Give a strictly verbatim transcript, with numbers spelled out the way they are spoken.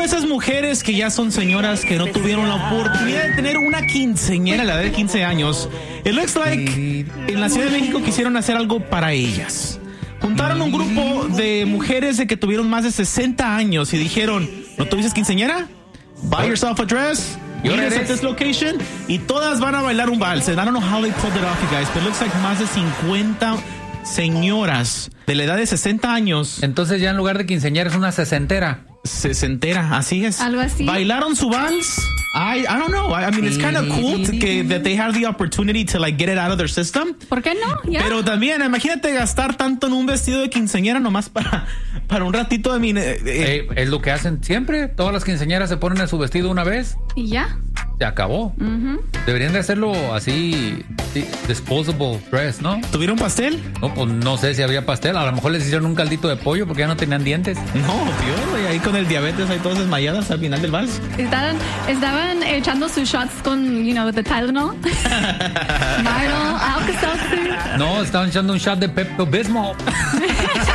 todas esas mujeres que ya son señoras que no tuvieron la oportunidad de tener una quinceañera a la edad de quince años, it looks like en la Ciudad de México quisieron hacer algo para ellas. Juntaron un grupo de mujeres de que tuvieron más de sesenta años y dijeron, ¿no tuviste quinceañera? Buy yourself a dress. Meet us at this location. Y todas van a bailar un vals. And I don't know how they pulled it off, you guys, but it looks like más de cincuenta señoras de la edad de sesenta años. Entonces ya en lugar de quinceañera es una sesentera. Sesentera, así es. Algo así. Bailaron su vals. I I don't know. I, I mean, it's kind of cool to, que, that they have the opportunity to like get it out of their system. ¿Por qué no? Yeah. Pero también, imagínate gastar tanto en un vestido de quinceañera nomás para, para un ratito de mi... Eh, eh, es lo que hacen siempre. Todas las quinceañeras se ponen en su vestido una vez. Y ya. Se acabó. Uh-huh. Deberían de hacerlo así, disposable dress, ¿no? ¿Tuvieron pastel? No, pues no sé si había pastel. A lo mejor les hicieron un caldito de pollo porque ya no tenían dientes. No, tío, y ahí con el diabetes hay todas desmayadas al final del vals. Estaban, estaban echando sus shots con, you know, the Tylenol. Marlo, Alka-Seltzer. No, estaban echando un shot de Pepto Bismol.